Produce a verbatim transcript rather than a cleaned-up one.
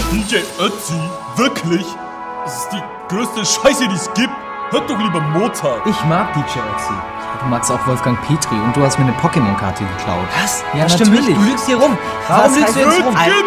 D J Ötzi? Wirklich? Das ist die größte Scheiße, die es gibt. Hört doch lieber Mozart. Ich mag D J Ötzi. Du magst auch Wolfgang Petri und du hast mir eine Pokémon-Karte geklaut. Was? Ja, das stimmt natürlich. nicht. Du lügst hier rum. Warum Was lügst heißt du jetzt das? rum? Geht